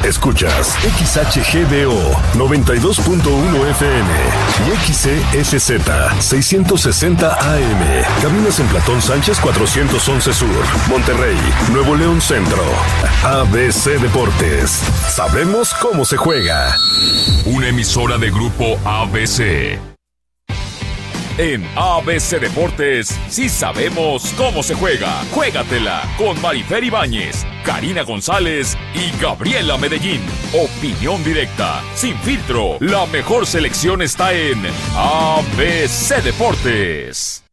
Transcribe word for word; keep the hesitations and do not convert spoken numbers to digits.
Escuchas X H G D O noventa y dos punto uno F M y X C S Z seiscientos sesenta A M. Cabinas en Platón Sánchez cuatrocientos once Sur, Monterrey, Nuevo León Centro. A B C Deportes. Sabemos cómo se juega. Una emisora de Grupo A B C. En A B C Deportes, sí sabemos cómo se juega. Juégatela con Marifer Ibáñez, Karina González y Gabriela Medellín. Opinión directa, sin filtro. La mejor selección está en A B C Deportes.